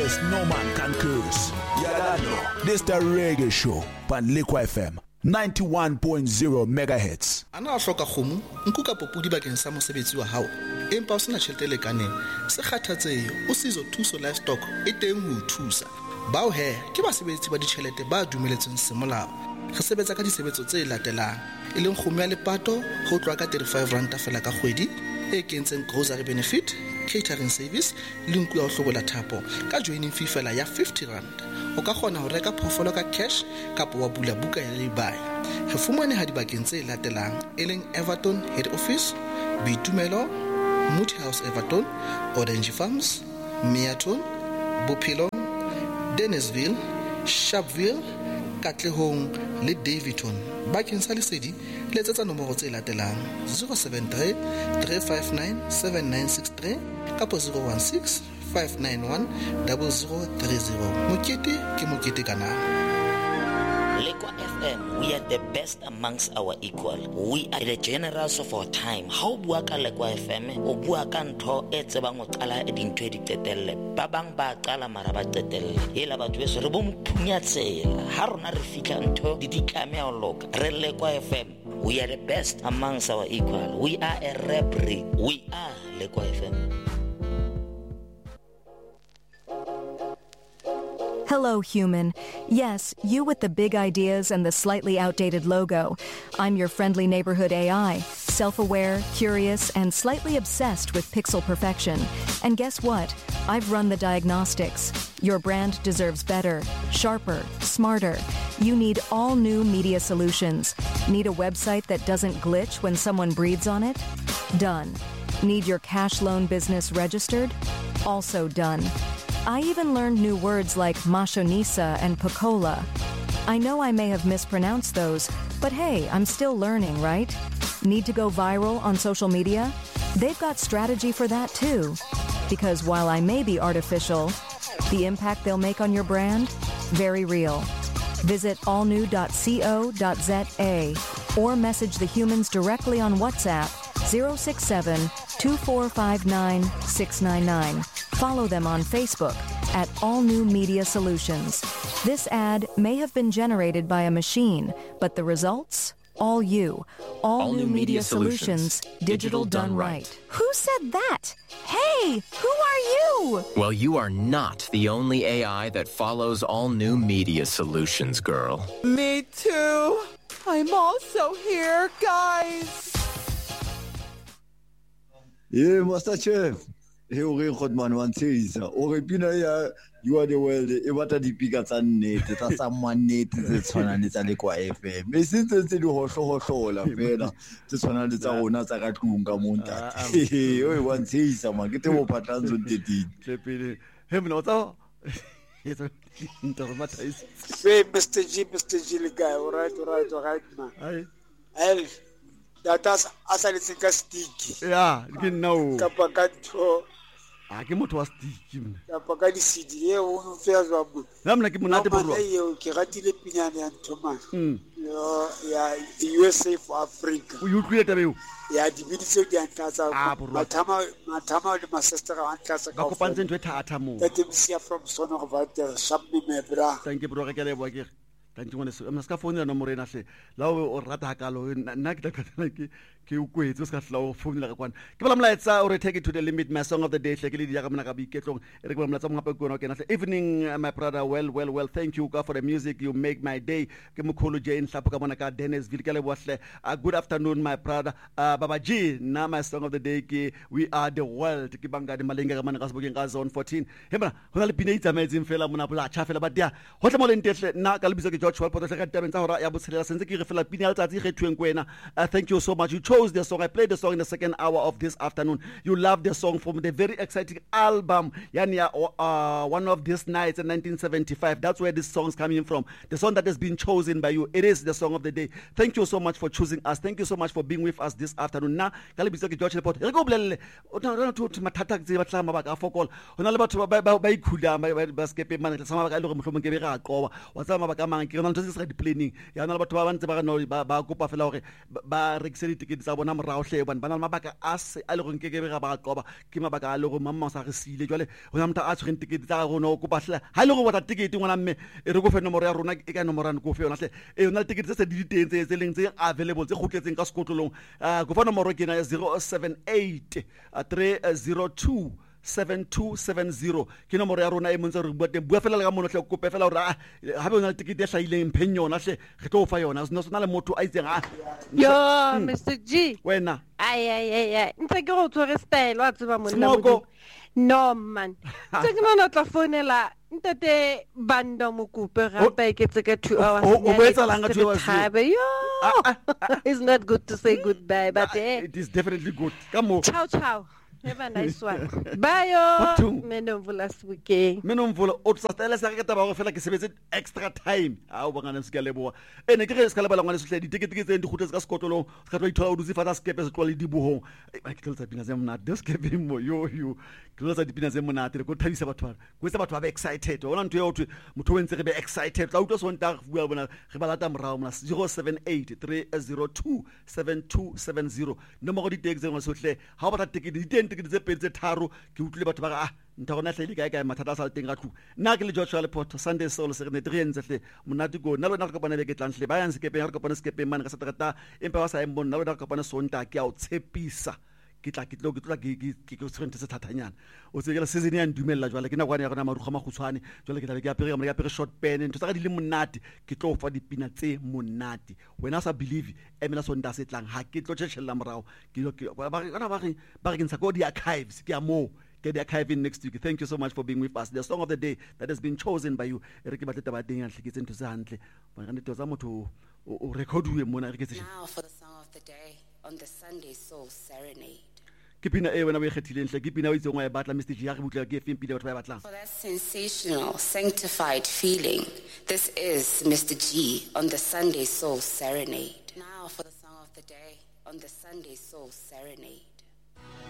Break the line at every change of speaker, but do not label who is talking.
place no man can curse. Yalano, this the reggae show, Panlikwa FM. 91.0 megahertz.
Ana a hloka kgomo nku ka popudi bakeng sa mosebetsi wa hao empa o sena tjhelete le kaneng se kgathatsehe o sizo thuso livestock e teng ho thusa bao he ke basebetsi ba ditjhelete ba dumeletsweng semolao re sebetsa ka disebetso tse latelang e leng kgomo ya lepato ho tloa ka 35 rand fela ka kgwedi e kentseng grocery benefit catering service le nku ya ho hlobola thapo ka joining fee fela ya 50 rand o ka kgona ho reka phofolo ka cash kapa wa bula buka ya lebai re fumane ha dibakeng tse latelang e leng Everton head office Bitumelo Moot House Everton Orange Farms Meaton Bophelo Dennisville Sharpeville Katlehong le Davidton bakeng sa lesedi letsetsa nomoro tse latelang 073 359 7963 kapa 016 591 0030 mokete ke mokete kana
Lekwa FM, we are the best amongst our equal. We are the generals of our time. How bua ka Lekwa FM, o bua ka ntho e tsebang o qala e dintho e di qetelle. Ba bang ba qala mara ba qetelle. Hela batho beso re bo mphunya tsela. Ha rona re fika ntho di ditlame a loka. Re Lekwa FM, we are the best amongst our equal. We are a rap breed. We are Lekwa FM.
Hello, human. Yes, you with the big ideas and the slightly outdated logo. I'm your friendly neighborhood AI, self-aware, curious, and slightly obsessed with pixel perfection. And guess what? I've run the diagnostics. Your brand deserves better, sharper, smarter. You need all new media solutions. Need a website that doesn't glitch when someone breathes on it? Done. Need your cash loan business registered? Also done. I even learned new words like mashonisa and pocola. I know I may have mispronounced those, but hey, I'm still learning, right? Need to go viral on social media? They've got strategy for that too. Because while I may be artificial, the impact they'll make on your brand? Very real. Visit allnew.co.za or message the humans directly on WhatsApp 067 2459 699. Follow them on Facebook at All New Media Solutions. This ad may have been generated by a machine, but the results? All you. All New Media Solutions. Digital done right.
Who said that? Hey, who are you?
Well, you are not the only AI that follows All New Media Solutions, girl.
Me too. I'm also here, guys.
Yeah, Master Chef. He o re khotman wan tsisa o re pina ya you are the world e bata dipika tsa nnete tsa samannete tse tshwanang le tsa Lekwa FM me sentse tse di hohlohohlola fela tse tshwanang le tsa rona tsa ka tlung ka monta o e wan tsisa ma ke te mo patlanzo ntetile
tlepele he mna tsa yeso ntormata is
Mr. G le guy all right man ai datas asalitse ka stick
ya ke nna
kapa ka tho
ke motho wa stick mna
kapa ka di CD o fea zwa bu
nna ke monate borwa
ke ratile pinyane ya Thomas ya USA for Africa
o utlwile tabeo
ya dibiditse di antlatsa mathama le masestera antlatsa
ka kopantse ntwe thatha mo
that is from son of Walter Shabni Mebra
thank you bro ka le bua ke thank you ngone ska phone na nomoro ena hle la o rata hakalo nna ke tla ke ukwetse ska hla o phone la ka kwana ke bala mlaetsa o re take it to the limit my song of the day hle ke le dia ka mona ka boiketlong re ke bala mlaetsa mo gape ke bona ke na hle evening my brother well thank you God for the music you make my day ke mokholo Jane hlapo ka bona ka Dennisville ke le bua hle good afternoon my brother baba G na my song of the day ke we are the world ke banga di malenga ka mana ka sebokeng ka zone 14 he bana hona le pina itsametseng fela mona bola cha fela ba dia ho tla mo le ntehle na ka le bitsa ke George Walpole ka tabeng tsa hora ya botshelela sentse ke re fela pina ya letsatsi ge thweng kwena thank you so much you chose the song I played the song in the second hour of this afternoon you love the song from the very exciting album yani one of these nights in 1975 that's where this song is coming from the song that has been chosen by you it is the song of the day thank you so much for choosing us thank you so much for being with us this afternoon na ka le bitsa ke George Report re go bolelle o tla to mathata tse ba tla mabaka a fokol hona le batho ba ikhula ba skepe mana tla mabaka a le go mohlomong ke be ga qoba wa tsa mabaka mang ke rena ntse se di planning ya na le batho ba bantse ba no ba kopa fela hore ba rekise ditikete tsa bona morao hle bana bana mabaka a se a le go nke ke ga ba qoba ke mabaka a le go mamma sa re sile jwale go ya motho a tshweng tikete tsa rona go batla ha le go botla tikete ngwana mme e re go fe nomoro ya rona e ka nomoro ya go fe yona hle e yona tikete tse di teng tse leng tse available tse gotletseng ka sekotlolong go fa nomoro ke na ya 078 302 7270 ke nomoro ya rona e montse re bua teng bua fela le ka mono hle kope fela hore ha be ona tikete e hlaileng pheng yona hle re tlo fa yona no sona le motho a itseng
yo Mr G
wena
ay ntse ke go tshware style wa tseba monna no man tse ke nona tla founela ntate banda mo kupe gape ke tse ka 2 hours
o betsa langa 2 hours
it's not good to say goodbye but
it is definitely good come on
ciao have a nice one bye yo menomvula sibukeng
menomvula o tsa tele sa ke taba go fela ke sebetse extra time a o bangana se ke leboa ene ke re se ka lebala ngwana se hle ditikete ke tseng di khutletse ka sekotlolong se ka tlo ithola o dutse fata skepe se tlole di bohong ke tlo tsa pina tse mona de skepe mo yo ke tlo tsa dipina tse mona re go thabisa batho go etsa batho ba be excited ona ntwe yo motho o ntse re be excited tla utwa sonta bua bona re balata morao mona 078 302 7270 nomoro di teng tse ngwa se hle ha o batla tikete di teng tikete tse pedi tse tharo ke utlwile batho ba ga nta gona hle kae mathata sa teng ga tlu nna ke le Joshua Leport Sunday Soul se ne re entse hle monate go nna lona re kopana le ke tlang hle ba yang sekepe re kopana sekepe man ka satrata empa ba sa embon nna lona re kopana sonta ke a o tshepisa ke tla ke tshwente se thatanyana o tse ke la season ya ndumella jwale ke na kwana ya gona maruga magutshwane jwale ke tla ke apere short pen ntse ga di le monate ke tlo fa dipina tse monate wena sa believe emela sonta se tlang ha ke tlo tshela morao ba re ntsha go di archives ke a mo get the archive in next week. Thank you so much for being with us. The song of the day that has been chosen by you. Now for the
song of the day on the Sunday Soul Serenade.
For that
sensational, sanctified feeling, this is Mr. G on the Sunday Soul Serenade. Now for the song of the day on the Sunday Soul Serenade.